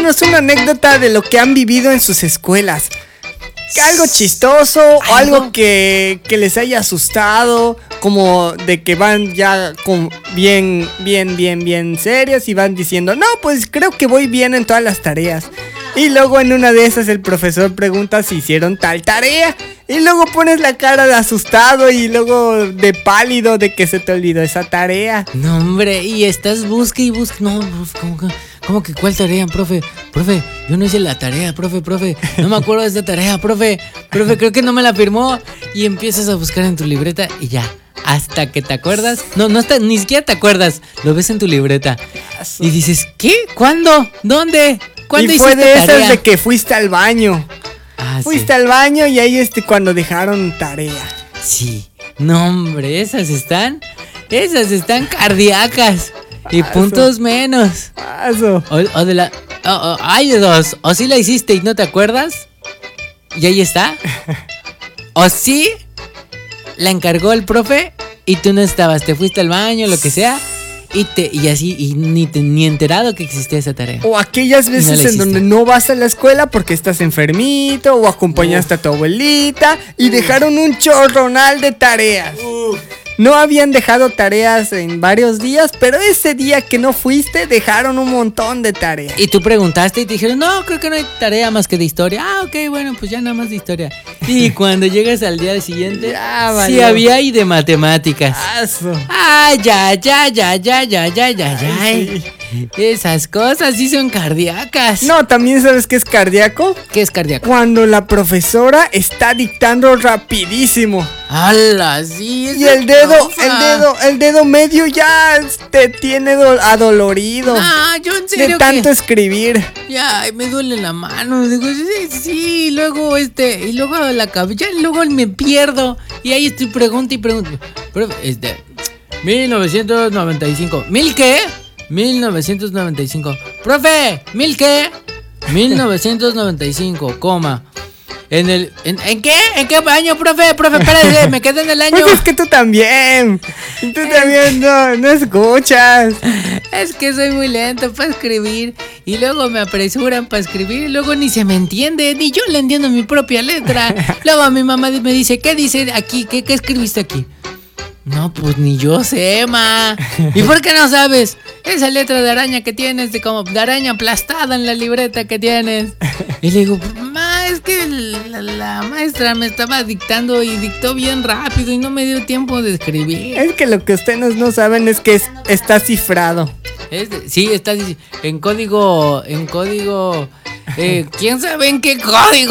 cuéntenos una anécdota de lo que han vivido en sus escuelas. Algo chistoso o algo que les haya asustado, como de que van ya con bien serios y van diciendo, no, pues creo que voy bien en todas las tareas. Y luego en una de esas el profesor pregunta si hicieron tal tarea. Y luego pones la cara de asustado y luego de pálido de que se te olvidó esa tarea. No, hombre, y estás busca y busca. No, ¿cómo que cuál tarea, profe? Profe, yo no hice la tarea, profe. No me acuerdo de esta tarea, profe, creo que no me la firmó. Y empiezas a buscar en tu libreta y ya. Hasta que te acuerdas. No, ni siquiera te acuerdas. Lo ves en tu libreta. Y dices, ¿qué? ¿Cuándo? ¿Dónde? ¿Cuándo y fue hiciste de tarea? esas de que fuiste al baño. Fuiste al baño y ahí cuando dejaron tarea. Sí. No, hombre, esas están cardíacas. Y puntos menos. O de la... hay de dos. O sí la hiciste y no te acuerdas. Y ahí está. O sí la encargó el profe y tú no estabas. Te fuiste al baño, lo que sea. Y así, y ni enterado que existía esa tarea. O aquellas veces en donde no vas a la escuela porque estás enfermito o acompañaste a tu abuelita y dejaron un chorronal de tareas. No habían dejado tareas en varios días, pero ese día que no fuiste dejaron un montón de tareas. Y tú preguntaste y te dijeron, no, creo que no hay tarea más que de historia. Ah, ok, bueno, pues ya nada más de historia. Y cuando llegas al día siguiente, sí había y de matemáticas. Ah, ya. Sí. Esas cosas sí son cardíacas. No, ¿también sabes qué es cardíaco? ¿Qué es cardíaco? Cuando la profesora está dictando rapidísimo. ¡Hala! Sí, y el dedo medio ya te tiene adolorido. No, yo en serio de tanto escribir. Ya, me duele la mano. Digo, sí, y luego y luego la cabeza, luego me pierdo. Y ahí estoy pregunta y pregunta. Pero 1995. ¿Mil qué? 1995. Profe, ¿mil qué? 1995, coma. ¿En qué? ¿En qué año, profe? Profe, espérate, me quedé en el año. Pues es que tú también no escuchas. Es que soy muy lento para escribir. Y luego me apresuran para escribir. Y luego ni se me entiende. Ni yo le entiendo mi propia letra. Luego mi mamá me dice, ¿qué dice aquí? ¿Qué escribiste aquí? No, pues ni yo sé, ma. ¿Y por qué no sabes? Esa letra de araña que tienes, de araña aplastada en la libreta que tienes. Y le digo, ma, es que la maestra me estaba dictando y dictó bien rápido y no me dio tiempo de escribir. Es que lo que ustedes no saben es que está cifrado. Sí, está en código. ¿Quién sabe en qué código?